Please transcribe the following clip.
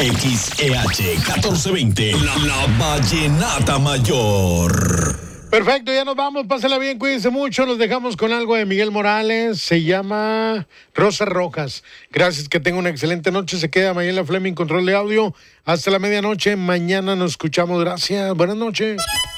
XEH 1420, la Vallenata Mayor. Perfecto, ya nos vamos, pásenla bien, cuídense mucho, nos dejamos con algo de Miguel Morales, se llama Rosas Rojas. Gracias, que tenga una excelente noche, se queda Mayela Fleming, control de audio, hasta la medianoche, mañana nos escuchamos, gracias, buenas noches.